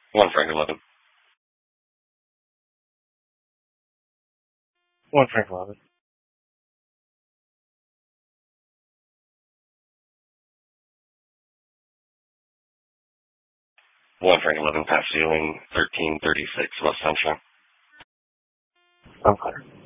1 Frank 11. 1 Frank 11. 1 Frank 11, pass ceiling, 1336, West Central. Okay.